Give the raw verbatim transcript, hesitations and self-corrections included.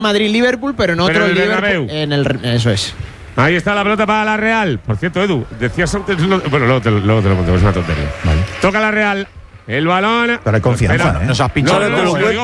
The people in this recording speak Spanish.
Madrid-Liverpool, pero en otro Pero en el Liverpool. Bernabéu. En el, eso es. Ahí está la pelota para la Real. Por cierto, Edu, decías antes. Bueno, luego te, luego te lo contamos, es una tontería. Vale. Toca la Real. El balón. Pero hay confianza, Espera, ¿eh? Nos has pinchado No, de no, todo no, lo si bueno. lo